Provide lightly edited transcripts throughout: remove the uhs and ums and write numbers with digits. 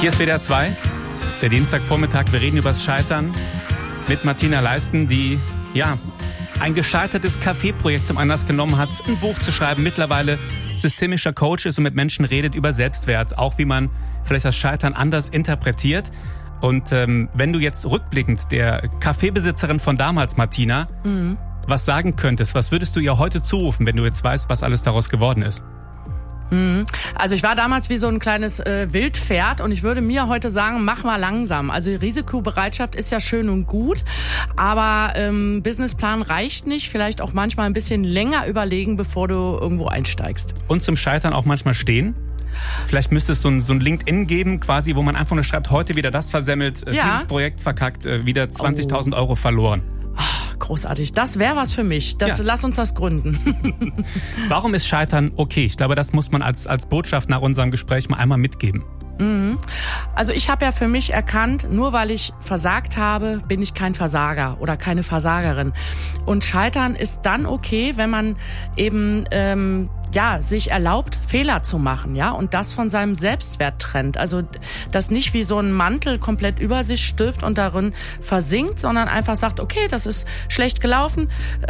Hier ist WDR 2, der Dienstagvormittag. Wir reden über das Scheitern mit Martina Leisten, die ein gescheitertes Café-Projekt zum Anlass genommen hat, ein Buch zu schreiben, mittlerweile systemischer Coach ist und mit Menschen redet über Selbstwert, auch wie man vielleicht das Scheitern anders interpretiert. Und wenn du jetzt rückblickend der Cafébesitzerin von damals, Martina, was sagen könntest, was würdest du ihr heute zurufen, wenn du jetzt weißt, was alles daraus geworden ist? Also ich war damals wie so ein kleines Wildpferd und ich würde mir heute sagen, mach mal langsam. Also die Risikobereitschaft ist ja schön und gut, aber Businessplan reicht nicht. Vielleicht auch manchmal ein bisschen länger überlegen, bevor du irgendwo einsteigst. Und zum Scheitern auch manchmal stehen? Vielleicht müsste es so ein LinkedIn geben, quasi, wo man einfach nur schreibt, heute wieder das versemmelt, dieses Projekt verkackt, wieder 20.000 Euro verloren. Großartig. Das wäre was für mich. Lass uns das gründen. Warum ist Scheitern okay? Ich glaube, das muss man als Botschaft nach unserem Gespräch mal einmal mitgeben. Also ich habe ja für mich erkannt, nur weil ich versagt habe, bin ich kein Versager oder keine Versagerin. Und Scheitern ist dann okay, wenn man eben sich erlaubt, Fehler zu machen, und das von seinem Selbstwert trennt. Also das nicht wie so ein Mantel komplett über sich stülpt und darin versinkt, sondern einfach sagt, okay, das ist schlecht gelaufen,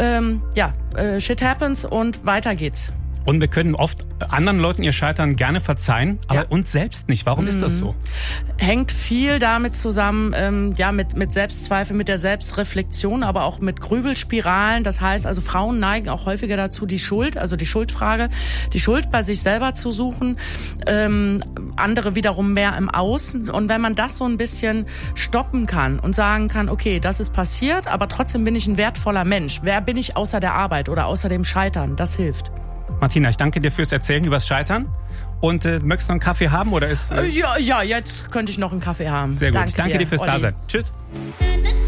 shit happens und weiter geht's. Und wir können oft anderen Leuten ihr Scheitern gerne verzeihen, aber uns selbst nicht. Warum ist das so? Hängt viel damit zusammen, mit Selbstzweifel, mit der Selbstreflexion, aber auch mit Grübelspiralen. Das heißt, also Frauen neigen auch häufiger dazu, die Schuld bei sich selber zu suchen. Andere wiederum mehr im Außen. Und wenn man das so ein bisschen stoppen kann und sagen kann, okay, das ist passiert, aber trotzdem bin ich ein wertvoller Mensch. Wer bin ich außer der Arbeit oder außer dem Scheitern? Das hilft. Martina, ich danke dir fürs Erzählen übers Scheitern. Und möchtest du noch einen Kaffee haben oder ist? Ja, jetzt könnte ich noch einen Kaffee haben. Sehr gut. Ich danke dir fürs Dasein. Tschüss.